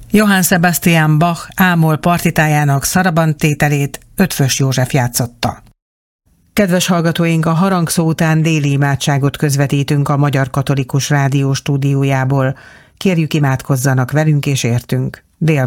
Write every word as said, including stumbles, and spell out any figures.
Johann Sebastian Bach ámol partitájának szarabantételét Eötvös József játszotta. Kedves hallgatóink, a harangszó után déli imádságot közvetítünk a Magyar Katolikus Rádió stúdiójából. Kérjük, imádkozzanak velünk és értünk. Dél